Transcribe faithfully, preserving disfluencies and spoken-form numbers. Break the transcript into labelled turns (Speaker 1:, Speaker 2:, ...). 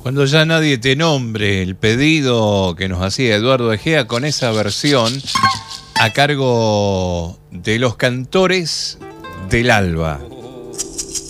Speaker 1: Cuando ya nadie te nombre, el pedido que nos hacía Eduardo Egea con esa versión a cargo de los Cantores del Alba.